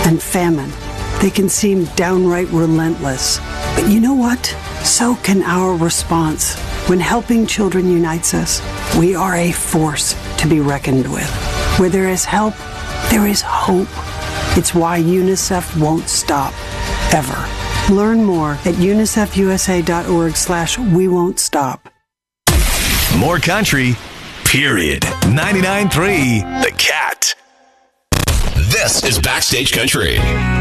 and famine. They can seem downright relentless. But you know what? So can our response. When helping children unites us, we are a force to be reckoned with. Where there is help, there is hope. It's why UNICEF won't stop, ever. Learn more at unicefusa.org/we won't stop. More country, period. 99.3 The Cat. This is Backstage Country.